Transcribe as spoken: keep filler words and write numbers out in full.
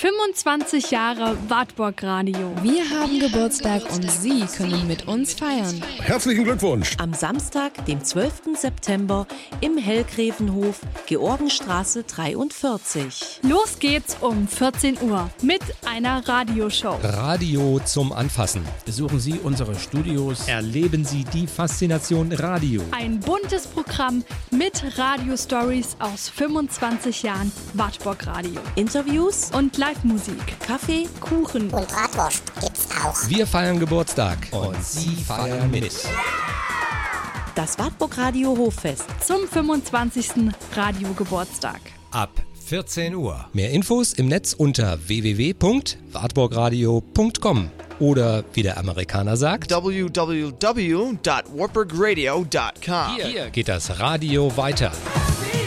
fünfundzwanzig Jahre Wartburg Radio. Wir haben Geburtstag und Sie können mit uns feiern. Herzlichen Glückwunsch! Am Samstag, dem zwölften September im Hellgräfenhof, Georgenstraße dreiundvierzig. Los geht's um vierzehn Uhr mit einer Radioshow. Radio zum Anfassen. Besuchen Sie unsere Studios. Erleben Sie die Faszination Radio. Ein buntes Programm mit Radio-Stories aus fünfundzwanzig Jahren Wartburg Radio. Interviews Und Live-Musik. Kaffee, Kuchen und Bratwurst gibt's auch. Wir feiern Geburtstag und Sie feiern mit. Das Wartburg Radio Hoffest. Zum fünfundzwanzigsten Radiogeburtstag. Ab vierzehn Uhr. Mehr Infos im Netz unter w w w punkt wartburgradio punkt com oder wie der Amerikaner sagt w w w punkt wartburgradio punkt com. Hier geht das Radio weiter.